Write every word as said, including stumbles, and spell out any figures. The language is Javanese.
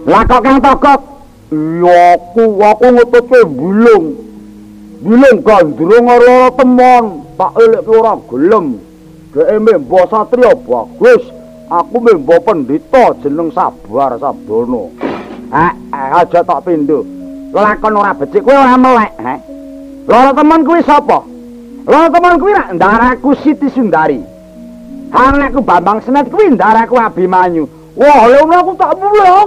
Lah kok Kang Togok? Iya aku aku ngetutke bulung. Bulung gandrung ora temon, tak elek ora gelem. Dheke membo satria bagus, aku membo pendhita jeneng Sabar Sabdono. Eh, aja tak pindho. Lakon ora becik kowe ora melek, he. Loro temen kuwi sapa? Loro temen kuwi rak ndaraku Siti Sundari. Anakku Bambang Senet kuwi ndaraku Abimanyu. Wah, lha aku tak mulih